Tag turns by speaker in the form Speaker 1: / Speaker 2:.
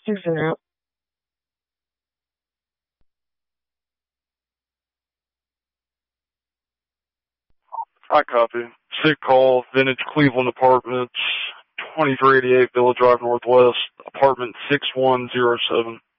Speaker 1: 620.
Speaker 2: I copy. Sick call, Vintage Cleveland Apartments, 2388 Villa Drive Northwest, apartment 6107.